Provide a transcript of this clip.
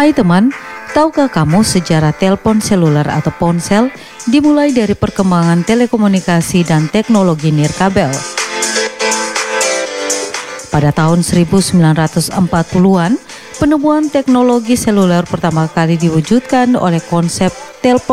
Hai teman, tahukah kamu sejarah telepon seluler atau ponsel dimulai dari perkembangan telekomunikasi dan teknologi nirkabel? Pada tahun 1940-an, penemuan teknologi seluler pertama kali diwujudkan oleh konsep telepon